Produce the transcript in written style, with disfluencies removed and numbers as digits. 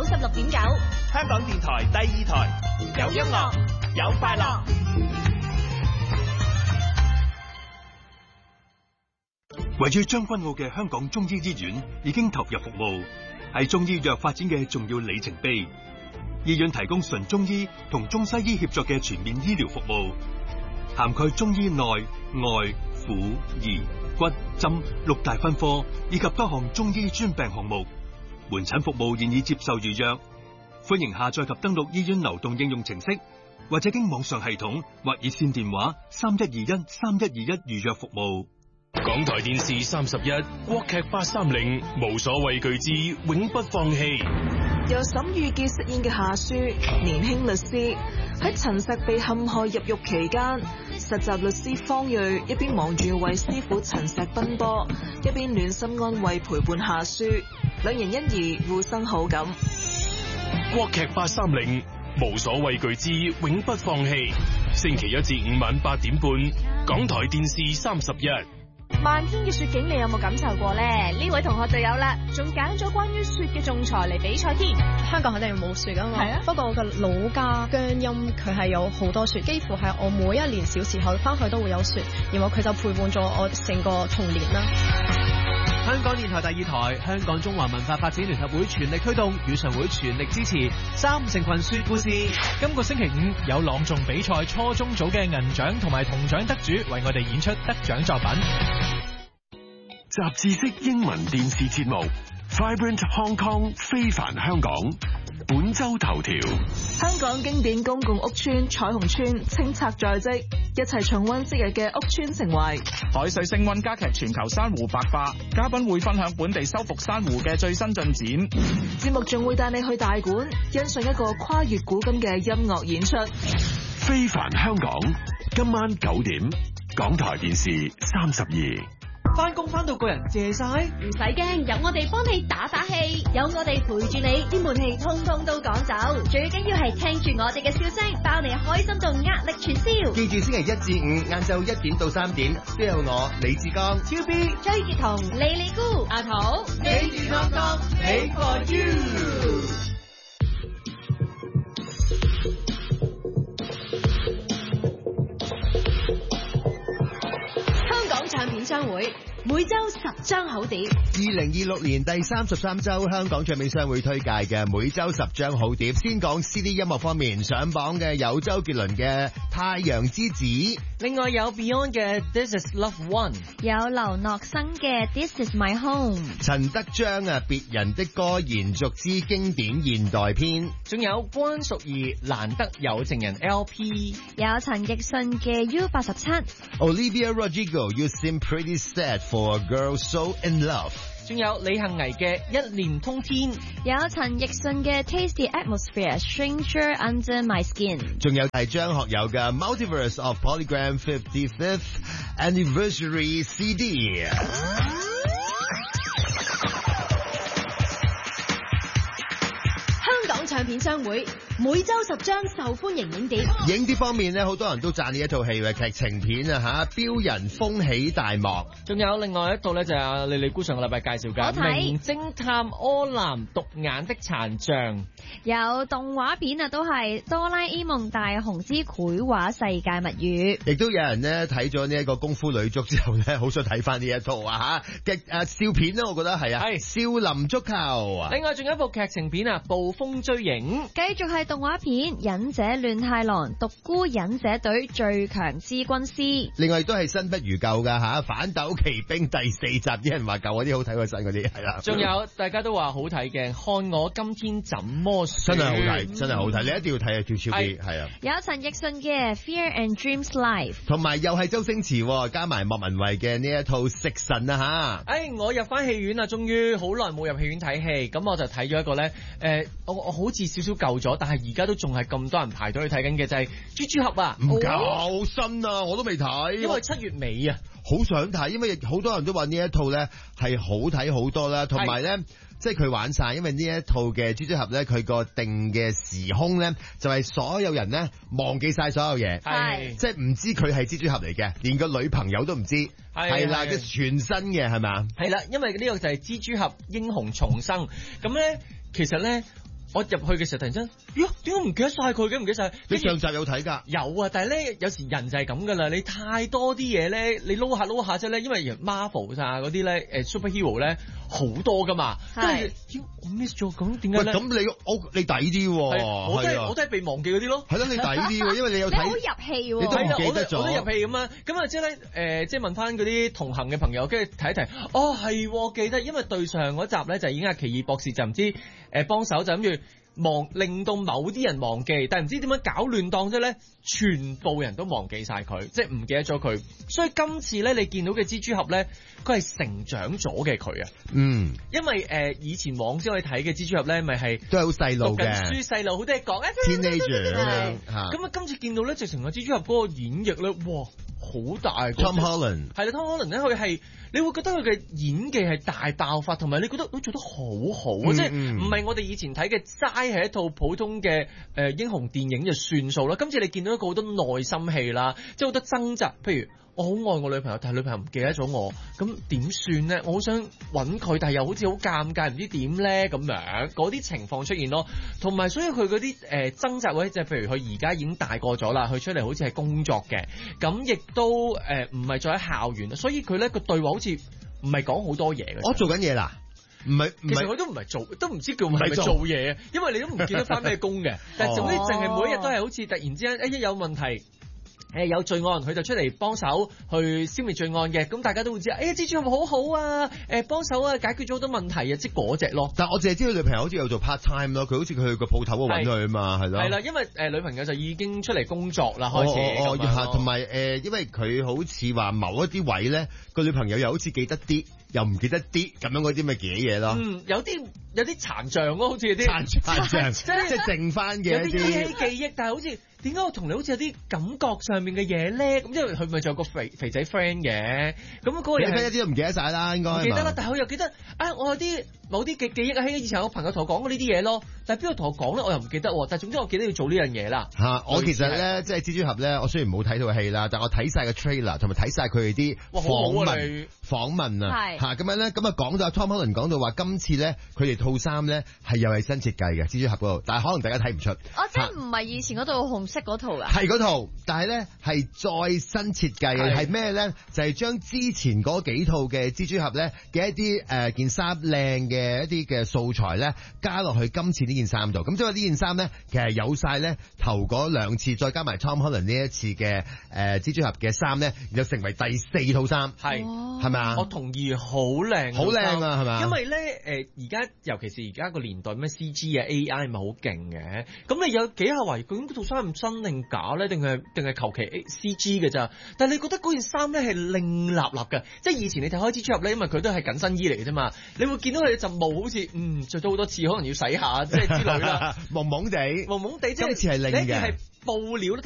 96.9， 香港電台第2台，有音樂，有快樂。 位於將軍澳嘅香港中醫醫院已經投入服務，係中醫藥發展嘅重要里程碑。醫院提供純中醫同中西醫協作嘅全面醫療服務，涵蓋中醫內、外、婦、兒、骨、針6大分科，以及多項中醫專病項目。門診服務現已接受預約，歡迎下載及登錄醫院流動應用程式，或者經網上系統或熱線電話312131預約服務。 港台電視31，國劇830，無所畏懼之永不放棄。 由沈玉潔飾演嘅夏書，年輕律師喺陳石被陷害入獄期間，實習律師方睿一邊忙住為師傅陳石奔波，一邊暖心安慰陪伴夏書，兩人因而互生好感。 國劇830，無所畏懼之永不放棄。星期1至5晚8點半，港台電視31。 漫天嘅雪景，你有冇感受過呢？呢位同學就有啦，仲揀咗關於雪嘅仲裁嚟比賽添。 香港肯定冇雪㗎嘛， 係啊。 不過我嘅老家姜陰佢係有好多雪，幾乎係我每一年小時候翻去都會有雪，然後佢就陪伴咗我成個童年啦。 香港電台第2台，香港中華文化發展聯合會全力推動，語常會全力支持3成群雪故事。今個星期5有朗誦比賽初中組嘅銀獎同埋銅獎得主為我哋演出得獎作品。 雜誌式英文電視節目 Vibrant Hong Kong 非凡香港，本周頭條： 香港經典公共屋邨彩虹邨清拆在即，一齊重溫昔日嘅屋邨情懷。 海水升溫加劇全球珊瑚白化，嘉賓會分享本地修復珊瑚嘅最新進展。 節目仲會帶你去大館欣賞一個跨越古今嘅音樂演出。 非凡香港，今晚9點，港台電視32。 翻工翻到個人謝晒， 唔使驚，有我哋幫你打打氣，有我哋陪住你，啲悶氣通通都趕走。最緊要係聽住我哋嘅笑聲，包你開心到壓力全消。 記住星期1至5晏晝1點到3點，都有我李志剛、 超 B、崔潔彤、莉莉姑、阿桃， 記住康康 ，Make for you。 唱片商會每周10張好碟。 2026年第33周香港唱片商會推介嘅每周10張好碟。先講 CD 音樂方面，上榜嘅有周杰倫嘅《太陽之子》， 另外有 Beyond 嘅 This Is Love One， 有劉諾生嘅 This Is My Home， 陳德章別人的歌延續之經典現代篇， 仲有關淑怡難得有情人 LP， 有陳奕迅嘅 U87， Olivia Rodrigo You Seem Pretty Sad for a Girl So in Love， 仲有李幸倪嘅一念通天， 有陳奕迅嘅 Taste the Atmosphere Stranger Under My Skin， 仲有係張學友嘅 Multiverse of Polygram 55th Anniversary CD。 唱片商會每周10張受歡迎影碟。 影碟方面咧，好多人都讚呢一套戲嘅劇情片啊吓，標人風起大幕。 仲有另外一套咧，就係莉莉姑上個禮拜介紹嘅《名偵探柯南獨眼的殘像》。 有動畫片啊，都係哆啦 A 夢大雄之繪畫世界物語。 亦都有人咧睇咗呢一個功夫女足之後咧，好想睇翻呢一套啊吓嘅笑片咧，我覺得係啊，係少林足球。 另外仲有一部劇情片啊，《暴風追影》。 繼續係動畫片《忍者亂太郎》，獨孤忍者隊最強之軍師。 另外都係新不如舊噶吓，反斗奇兵第4集，啲人話舊嗰啲好睇過新嗰啲係啦。 仲有大家都話好睇嘅，看我今天怎麼說， 真係好睇，真係好睇，你一定要睇啊！跳超 B 係啊。 有陳奕迅嘅 Fear and Dreams Live， 同埋又係周星馳加埋莫文蔚嘅呢一套食神啊吓。 我入翻戲院啊，終於好耐冇入戲院睇戲，咁我就睇咗一個咧，我好似少少舊咗，但係而家都仲係咁多人排隊去睇緊嘅，就係蜘蛛俠啊， 唔夠新啊，我都未睇， 因為7月尾啊， 好想睇，因為好多人都話呢一套咧係好睇好多啦，同埋咧即係佢玩晒，因為呢一套嘅蜘蛛俠咧，佢個定嘅時空咧就係所有人咧忘記晒所有嘢，係即係唔知佢係蜘蛛俠嚟嘅，連個女朋友都唔知，係啦，即係全新嘅係咪？ 係啦，因為呢個就係蜘蛛俠英雄重生，咁咧其實咧。 我入去嘅時候突然間，點解唔記得晒佢嘅？唔記得晒。 你上集有睇㗎？ 有啊，但係咧有時人就係咁㗎啦，你太多啲嘢咧，你撈下之後咧，因為 Marvel 啊嗰啲咧superhero 咧好多㗎嘛，跟住我 miss 咗，咁點解咧？ 咁你抵啲喎， 我都係被忘記嗰啲咯。 係咯，你抵啲喎，因為你有睇。 你好入戲喎， 你都唔記得咗。 我都入戲咁啊，咁啊即係咧即係問翻嗰啲同行嘅朋友，跟住睇一睇，係記得，因為對上嗰集咧就已經係奇異博士就唔知幫手就諗住令到某啲人忘記，但係唔知點樣搞亂檔啫咧，全部人都忘記晒佢，即係唔記得咗佢。所以今次咧你見到嘅蜘蛛俠咧，佢係成長咗嘅佢啊。因為以前往先可以睇嘅蜘蛛俠咧，咪係都係好細路嘅， 讀緊書細路好多嘢講啊 ，teenager 咁樣。 咁啊，今次見到咧，直情個蜘蛛俠嗰個演繹咧，哇，好大。 Tom Holland 係啦 ，Tom Holland 咧，佢係你會覺得佢嘅演技係大爆發，同埋你覺得佢做得好好啊，即係唔係我哋以前睇嘅齋係一套普通嘅英雄電影就算數啦。今次你見到一個好多內心戲啦，即係好多掙扎，譬如。我好愛我女朋友，但係女朋友唔記得咗我，咁點算咧？我好想揾佢，但係又好似好尷尬，唔知點咧咁樣，嗰啲情況出現咯。同埋所以佢嗰啲掙扎位，就係譬如佢而家已經大個咗啦，佢出嚟好似係工作嘅，咁亦都唔係再喺校園，所以佢咧個對話好似唔係講好多嘢嘅。 我做緊嘢啦，唔係， 其實佢都唔係做，都唔知叫係咪做嘢，因為你都唔記得翻咩工嘅，但係總之淨係每一日都係好似突然之間一有問題。有罪案，佢就出嚟幫手去消滅罪案嘅，咁大家都會知，蜘蛛俠好好啊，幫手啊，解決咗好多問題啊，即嗰隻咯。 但係我淨係知道女朋友好似有做 part time 咯，佢好似佢去個鋪頭度揾佢啊嘛，係咯。係啦，因為女朋友就已經出嚟工作啦，開始。 同埋因為佢好似話某一啲位咧，個女朋友又好似記得啲，又唔記得啲咁樣嗰啲咪嘅嘢咯。 有啲殘像咯，好似有啲殘像，即係剩翻嘅有啲依稀記憶，但係好似。點解我同你好似有啲感覺上面嘅嘢咧？咁因為佢咪仲有個肥仔 friend 嘅，咁嗰個人一啲都唔記得晒啦，應該唔記得啦。但係佢又記得我有啲某啲嘅記憶啊，以前有個朋友同我講過呢啲嘢咯。但係邊個同我講咧？我又唔記得。但係總之我記得要做呢樣嘢啦。 我其實咧即係蜘蛛俠咧，我雖然冇睇套戲啦，但我睇晒個 trailer 同埋睇晒佢哋啲訪問啊，咁樣咧咁啊講到 Tom Holland 講到話今次咧佢哋套衫咧係又係新設計嘅蜘蛛俠嗰度，但係可能大家睇唔出。 即係唔係以前嗰套紅色嗰套㗎？ 係嗰套，但係咧係再新設計嘅，係咩咧？就係將之前嗰幾套嘅蜘蛛俠咧嘅一啲件衫靚嘅一啲嘅素材咧加落去今次呢件衫度。咁即係話呢件衫咧其實有晒咧頭嗰兩次，再加埋 Tom Holland 呢一次嘅蜘蛛俠嘅衫咧，就成為第4套衫。係咪啊？ 我同意，好靚， 好靚啊，係咪？ 因為咧而家尤其是而家個年代咩 CG 啊 AI 咪好勁嘅，咁你有幾下懷疑究竟嗰套衫係真定假咧？定係求其 CG 嘅咋？但係你覺得嗰件衫咧係另立立嘅，即係以前你睇開蜘蛛俠咧，因為佢都係緊身衣嚟嘅啫嘛，你會見到佢陣霧好似着咗好多次，可能要洗下即係之類啦， 蒙蒙地， 即係今次係另嘅， 係布料。